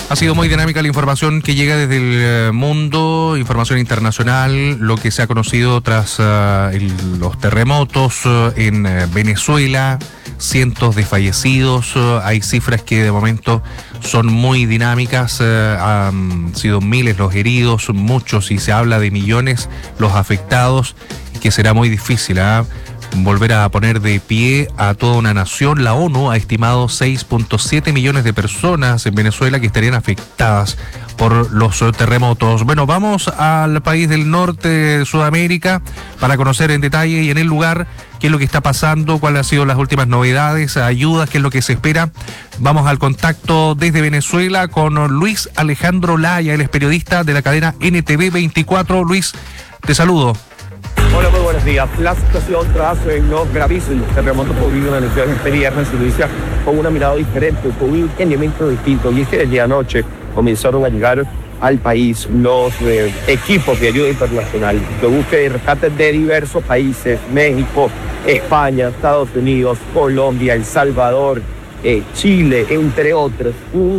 Ha sido muy dinámica la información que llega desde el mundo, información internacional, lo que se ha conocido tras los terremotos en Venezuela, cientos de fallecidos, hay cifras que de momento son muy dinámicas, han sido miles los heridos, muchos, y se habla de millones los afectados, que será muy difícil volver a poner de pie a toda una nación. La ONU ha estimado 6.7 millones de personas en Venezuela que estarían afectadas por los terremotos. Bueno, vamos al país del norte de Sudamérica para conocer en detalle y en el lugar qué es lo que está pasando, cuáles han sido las últimas novedades, ayudas, qué es lo que se espera. Vamos al contacto desde Venezuela con Luis Alejandro Laya, él es periodista de la cadena NTV 24. Luis, te saludo. Hola, muy buenos días. La situación tras los gravísimos terremotos ocurridos en Venezuela este viernes se inicia con una mirada diferente, con un elemento distinto. Y es que desde anoche comenzaron a llegar al país los equipos de ayuda internacional de búsqueda y rescate de diversos países: México, España, Estados Unidos, Colombia, El Salvador, Chile, entre otros.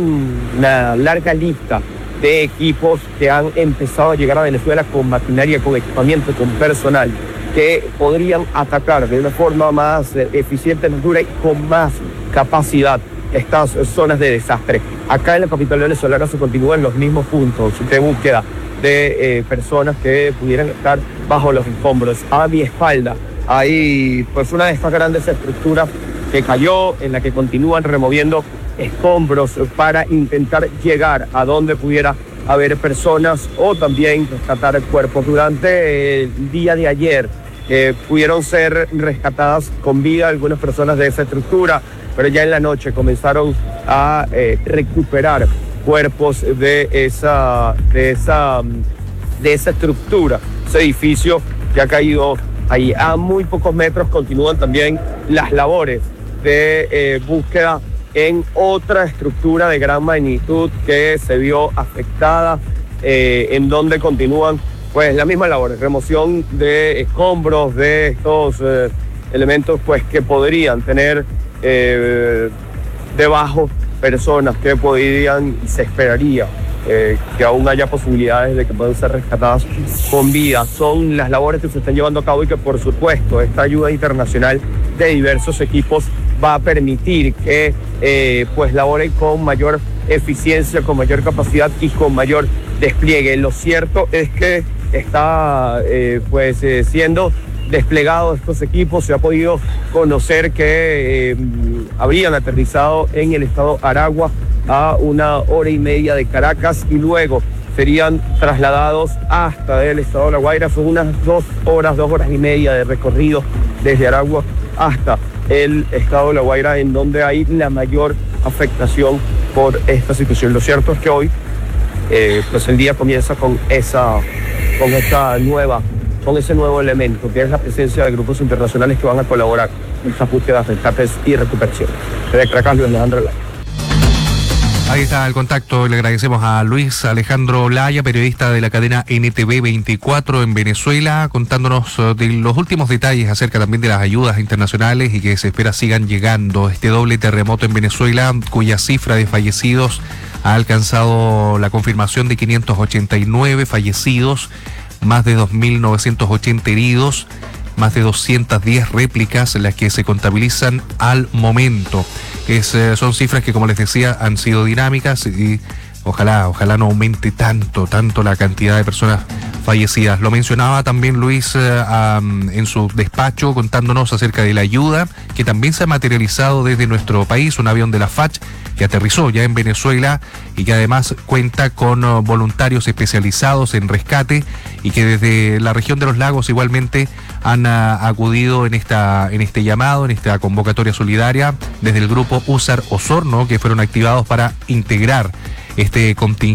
Una larga lista de equipos que han empezado a llegar a Venezuela con maquinaria, con equipamiento, con personal, que podrían atacar de una forma más eficiente, más dura y con más capacidad estas zonas de desastre. Acá en la capital venezolana se continúan los mismos puntos de búsqueda de personas que pudieran estar bajo los escombros. A mi espalda hay pues una de estas grandes estructuras que cayó, en la que continúan removiendo escombros para intentar llegar a donde pudiera haber personas o también rescatar cuerpos. Durante el día de ayer pudieron ser rescatadas con vida algunas personas de esa estructura, pero ya en la noche comenzaron a recuperar cuerpos de esa estructura. Ese edificio que ha caído ahí. A muy pocos metros continúan también las labores de búsqueda en otra estructura de gran magnitud que se vio afectada, en donde continúan pues la misma labor, remoción de escombros, de estos elementos pues que podrían tener debajo personas que podrían, y se esperaría que aún haya posibilidades de que puedan ser rescatadas con vida. Son las labores que se están llevando a cabo y que por supuesto esta ayuda internacional de diversos equipos va a permitir que pues laboren con mayor eficiencia, con mayor capacidad y con mayor despliegue. Lo cierto es que está siendo desplegados estos equipos. Se ha podido conocer que habrían aterrizado en el estado Aragua a 1 hora y media de Caracas y luego serían trasladados hasta el estado de La Guaira. Son unas 2 horas y media de recorrido desde Aragua hasta el estado de La Guaira, en donde hay la mayor afectación por esta situación. Lo cierto es que hoy pues el día comienza con ese nuevo elemento, que es la presencia de grupos internacionales que van a colaborar en estas búsquedas, rescates y recuperación. Desde Caracas, Luis Alejandro Laya. Ahí está el contacto. Le agradecemos a Luis Alejandro Laya, periodista de la cadena NTV 24 en Venezuela, contándonos de los últimos detalles acerca también de las ayudas internacionales y que se espera sigan llegando. Este doble terremoto en Venezuela, cuya cifra de fallecidos ha alcanzado la confirmación de 589 fallecidos, más de 2.980 heridos, más de 210 réplicas las que se contabilizan al momento. Son cifras que, como les decía, han sido dinámicas y ojalá no aumente tanto la cantidad de personas fallecidas. Lo mencionaba también Luis en su despacho, contándonos acerca de la ayuda que también se ha materializado desde nuestro país, un avión de la FACH que aterrizó ya en Venezuela y que además cuenta con voluntarios especializados en rescate y que desde la región de los lagos igualmente han acudido en este llamado, en esta convocatoria solidaria desde el grupo USAR Osorno, que fueron activados para integrar este contingente